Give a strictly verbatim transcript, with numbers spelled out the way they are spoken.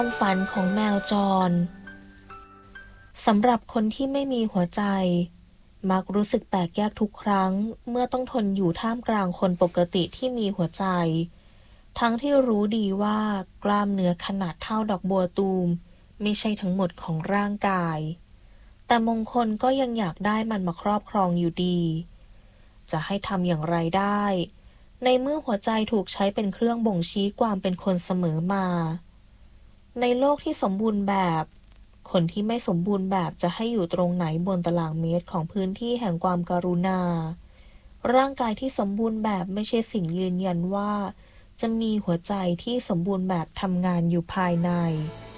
ความฝันของแมวจรสำหรับคนที่ไม่มีหัวใจมักรู้สึกแปลกแยกทุกครั้งเมื่อต้องทนอยู่ท่ามกลางคนปกติที่มีหัวใจทั้งที่รู้ดีว่ากล้ามเนื้อขนาดเท่าดอกบัวตูมไม่ใช่ทั้งหมดของร่างกายแต่มงคลก็ยังอยากได้มันมาครอบครองอยู่ดีจะให้ทำอย่างไรได้ในเมื่อหัวใจถูกใช้เป็นเครื่องบ่งชี้ความเป็นคนเสมอมาในโลกที่สมบูรณ์แบบคนที่ไม่สมบูรณ์แบบจะให้อยู่ตรงไหนบนตารางเมตรของพื้นที่แห่งความกรุณาร่างกายที่สมบูรณ์แบบไม่ใช่สิ่งยืนยันว่าจะมีหัวใจที่สมบูรณ์แบบทำงานอยู่ภายใน